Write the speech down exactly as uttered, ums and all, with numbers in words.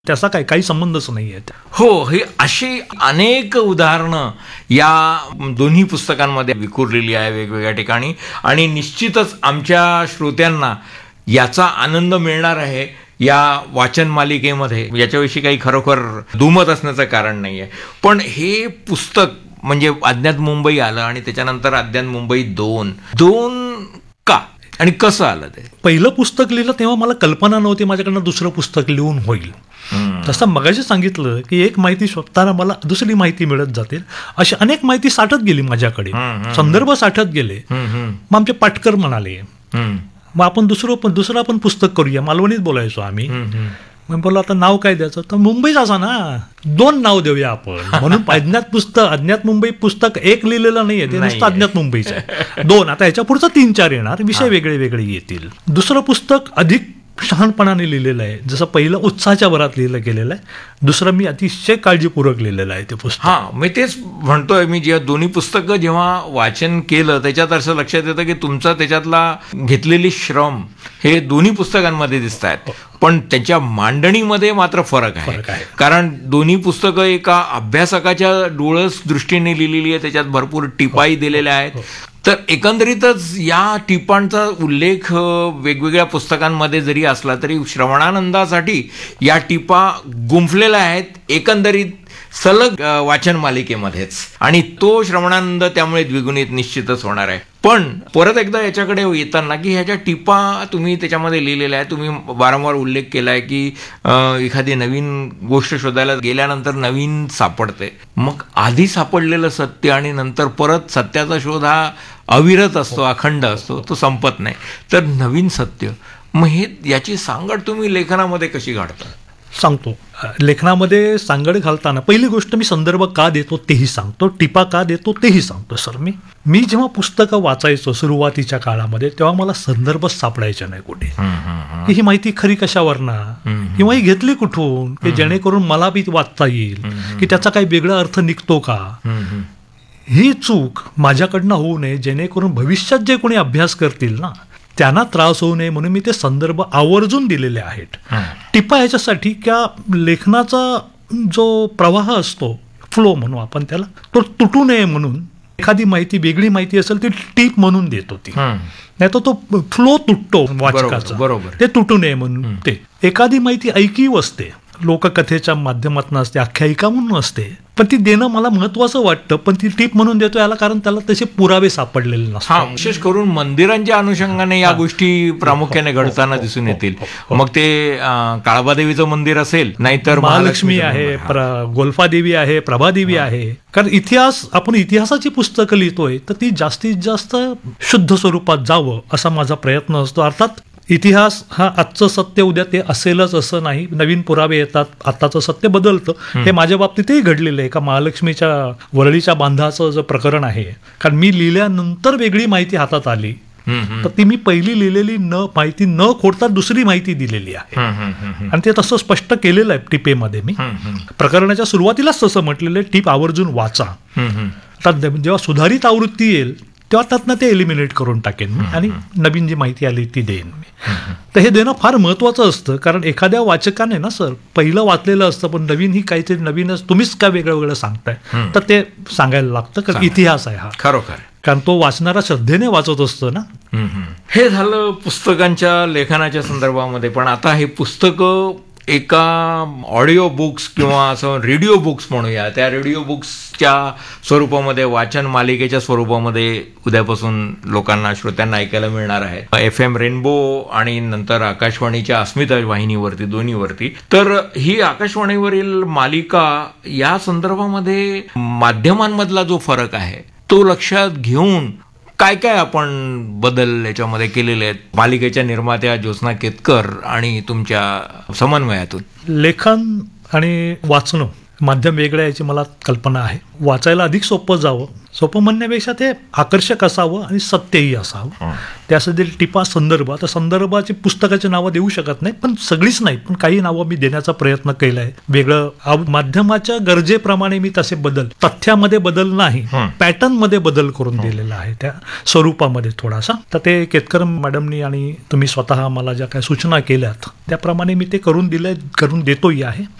त्याचा काय काही संबंधच नाही आहे. हो, हे अशी अनेक उदाहरणं या दोन्ही पुस्तकांमध्ये विखुरलेली आहे वेगवेगळ्या ठिकाणी, आणि निश्चितच आमच्या श्रोत्यांना याचा आनंद मिळणार आहे या वाचन मालिकेमध्ये. याच्याविषयी काही खरोखर दुमत असण्याचं कारण नाही आहे. पण हे पुस्तक म्हणजे अज्ञात मुंबई आलं आणि त्याच्यानंतर अज्ञात मुंबई दोन दोन का आणि कसं आलं ते? पहिलं पुस्तक लिहिलं तेव्हा मला कल्पना नव्हती माझ्याकडनं दुसरं पुस्तक लिहून होईल. तसं मगाशी सांगितलं की एक माहिती शोधताना मला दुसरी माहिती मिळत जाते, अशी अनेक माहिती साठत गेली माझ्याकडे, संदर्भ साठत गेले. मग आमचे पाटकर म्हणाले मग आपण दुसरं पण दुसरं आपण पुस्तक करूया. मालवणीत बोलायचो आम्ही. मग बोललो आता नाव काय द्यायचं, तर मुंबईच असा ना, दोन नाव देऊया आपण. म्हणून अज्ञात पुस्तक अज्ञात मुंबई पुस्तक एक लिहिलेलं नाहीये, ते नुसतं अज्ञात मुंबईचं आहे. दोन, आता ह्याच्या पुढचं तीन चार येणार, विषय वेगळे वेगळे येतील. दुसरं पुस्तक अधिक शहाणपणाने लिहिलेलं आहे, जसं पहिलं उत्साहाच्या भरात लिहिलं गेलेलं आहे, दुसरं मी अतिशय काळजीपूर्वक लिहिलेलं आहे ते पुस्तक. हां, मी तेच म्हणतोय, मी जेव्हा दोन्ही पुस्तकं जेव्हा वाचन केलं त्याच्यात असं लक्षात येतं की तुमचा त्याच्यातला घेतलेली श्रम हे दोन्ही पुस्तकांमध्ये दिसत आहेत, पण त्यांच्या मांडणीमध्ये मात्र फरक आहे. कारण दोन्ही पुस्तकं एका अभ्यासकाच्या डोळस दृष्टीने लिहिलेली आहे, त्याच्यात भरपूर टिपाई दिलेल्या आहेत. तर एकंदरीतच या टिपांचा उल्लेख वेगवेगळ्या पुस्तकांमध्ये जरी असला तरी श्रवणानंदासाठी या टिपा गुंफलेल्या आहेत एकंदरीत सलग वाचन मालिकेमध्येच, आणि तो श्रवणानंद त्यामुळे द्विगुणित निश्चितच होणार आहे. पण परत एकदा याच्याकडे येताना की ह्याच्या टिपा तुम्ही त्याच्यामध्ये लिहिलेल्या आहे, तुम्ही वारंवार उल्लेख केला आहे की एखादी नवीन गोष्ट शोधायला गेल्यानंतर नवीन सापडते, मग आधी सापडलेलं सत्य आणि नंतर परत सत्याचा शोध हा अविरत असतो, अखंड असतो, तो संपत नाही. तर नवीन सत्य, मग हे याची सांगड तुम्ही लेखनामध्ये कशी घडता? सांगतो. लेखनामध्ये सांगड घालताना पहिली गोष्ट मी संदर्भ का देतो तेही सांगतो, टिपा का देतो तेही सांगतो. सर मी मी जेव्हा पुस्तकं वाचायचो सुरुवातीच्या काळामध्ये तेव्हा मला संदर्भ सापडायचे नाही कुठे, की ही माहिती खरी कशावरनं किंवा ही घेतली कुठून, की जेणेकरून मला बी वाचता येईल, की त्याचा काही वेगळा अर्थ निघतो का. ही चूक माझ्याकडनं होऊ नये, जेणेकरून भविष्यात जे कोणी अभ्यास करतील ना त्यांना त्रास होऊ नये म्हणून मी ते संदर्भ आवर्जून दिलेले आहेत. टिपा याच्यासाठी की लेखनाचा जो प्रवाह असतो, फ्लो म्हणू आपण त्याला, तो तुटू नये म्हणून एखादी माहिती वेगळी माहिती असेल ती टीप म्हणून देतो ती, नाही तर तो फ्लो तुटतो वाचकाचा, बरोबर, ते तुटू नये म्हणून. ते एखादी माहिती ऐकीव असते, लोककथेच्या माध्यमातून असते, आख्यायिका म्हणून असते, पण ती देणं मला महत्वाचं वाटतं, पण ती टीप म्हणून देतो याला कारण त्याला तसे पुरावे सापडलेले नसतात. विशेष करून मंदिरांच्या अनुषंगाने या गोष्टी प्रामुख्याने घडताना दिसून येतील. मग ते काळबादेवीचं मंदिर असेल, नाहीतर महालक्ष्मी आहे, गोल्फादेवी आहे, प्रभादेवी आहे. कारण इतिहास, आपण इतिहासाची पुस्तकं लिहितोय तर ती जास्तीत जास्त शुद्ध स्वरूपात जावं असा माझा प्रयत्न असतो. अर्थात इतिहास हा आजचं सत्य उद्या ते असेलच असं नाही, नवीन पुरावे येतात, आताचं सत्य बदलतं. हे माझ्या बाबतीतही घडलेलं आहे. का महालक्ष्मीच्या वरळीच्या बांधाचं जे प्रकरण आहे, कारण मी लिहिल्यानंतर वेगळी माहिती हातात आली, तर ती मी पहिली लिहिलेली न माहिती न खोडता दुसरी माहिती दिलेली आहे, आणि ते तसं स्पष्ट केलेलं आहे टिपेमध्ये. मी प्रकरणाच्या सुरुवातीलाच तसं म्हटलेलं आहे, टीप आवर्जून वाचा. आता जेव्हा सुधारित आवृत्ती येईल तेव्हा त्यातनं ते एलिमिनेट करून टाकेन मी, आणि नवीन जी माहिती आली ती देईन मी. तर हे देणं फार महत्वाचं असतं, कारण एखाद्या वाचकाने ना सर पहिलं वाचलेलं असतं, पण नवीन ही काहीतरी नवीनच तुम्हीच काय वेगळं वेगळं सांगताय, तर ते सांगायला लागतं, कारण इतिहास आहे हा खरोखर, कारण तो वाचणारा श्रद्धेने वाचत असतो ना. हे झालं पुस्तकांच्या लेखनाच्या संदर्भामध्ये. पण आता हे पुस्तकं एका ऑडिओ बुक्स किंवा असं रेडिओ बुक्स म्हणूया, त्या रेडिओ बुक्सच्या स्वरूपामध्ये, वाचन मालिकेच्या स्वरूपामध्ये उद्यापासून लोकांना, श्रोत्यांना ऐकायला मिळणार आहे. एफ एम रेनबो आणि नंतर आकाशवाणीच्या अस्मिता वाहिनीवरती, दोन्हीवरती. तर ही आकाशवाणीवरील मालिका या संदर्भामध्ये माध्यमांमधला जो फरक आहे तो लक्षात घेऊन काय काय आपण बदल याच्यामध्ये केलेले आहेत मालिकेच्या निर्मात्या ज्योत्स्ना केतकर आणि तुमच्या समन्वयातून? लेखन आणि वाचणं माध्यम वेगळं याची मला कल्पना आहे. वाचायला अधिक सोपं जावं, सोपं म्हणण्यापेक्षा ते आकर्षक असावं आणि सत्यही असावं. त्यासाठी टिपा संदर्भ, आता संदर्भाची पुस्तकाची नावं देऊ शकत नाही, पण सगळीच नाही, पण काही नावं मी देण्याचा प्रयत्न केला आहे. वेगळं आव- माध्यमाच्या गरजेप्रमाणे मी तसे बदल, तथ्यामध्ये बदल नाही, पॅटर्न मध्ये बदल करून दिलेला आहे, त्या स्वरूपामध्ये थोडासा. तर ते केतकर मॅडमनी आणि तुम्ही स्वतः मला ज्या काही सूचना केल्यात त्याप्रमाणे मी ते करून दिले, करून देतोही आहे.